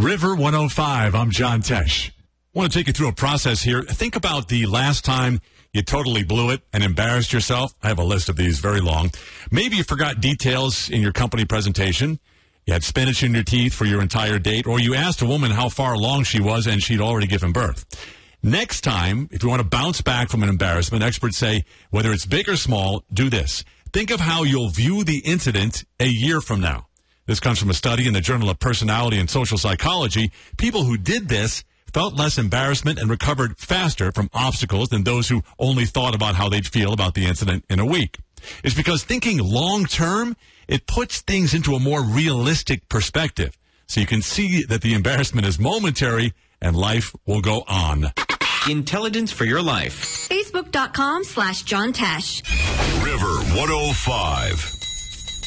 River 105, I'm John Tesh. I want to take you through a process here. Think about the last time you totally blew it and embarrassed yourself. I have a list of these, very long. Maybe you forgot details in your company presentation. You had spinach in your teeth for your entire date, or you asked a woman how far along she was and she'd already given birth. Next time, if you want to bounce back from an embarrassment, experts say, whether it's big or small, do this. Think of how you'll view the incident a year from now. This comes from a study in the Journal of Personality and Social Psychology. People who did this felt less embarrassment and recovered faster from obstacles than those who only thought about how they'd feel about the incident in a week. It's because thinking long-term, it puts things into a more realistic perspective. So you can see that the embarrassment is momentary and life will go on. Intelligence for your life. Facebook.com/John Tesh. River 105.